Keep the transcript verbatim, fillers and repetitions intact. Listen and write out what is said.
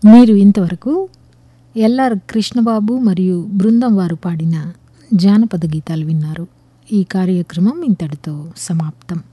మీరు ఇంతవరకు ఎల్ఆర్ కృష్ణబాబు మరియు బృందం వారు పాడిన జానపద గీతాలు విన్నారు. ఈ కార్యక్రమం ఇంతటితో సమాప్తం.